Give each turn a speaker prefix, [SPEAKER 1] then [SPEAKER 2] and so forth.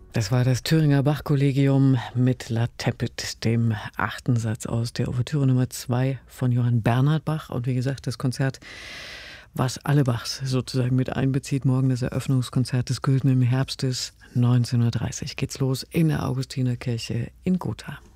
[SPEAKER 1] Das war das Thüringer Bach-Kollegium mit La Tepet, dem 8. Satz aus der Ouvertüre Nummer 2 von Johann Bernhard Bach. Und wie gesagt, das Konzert, was alle Bachs sozusagen mit einbezieht, morgen das Eröffnungskonzert des Güldenen Herbstes, 19:30 Uhr geht's los in der Augustinerkirche in Gotha.